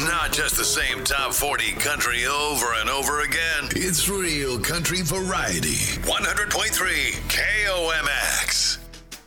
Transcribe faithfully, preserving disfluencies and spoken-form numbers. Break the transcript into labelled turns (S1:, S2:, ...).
S1: not just the same top forty country over and over again. It's real country variety. one hundred point three K O M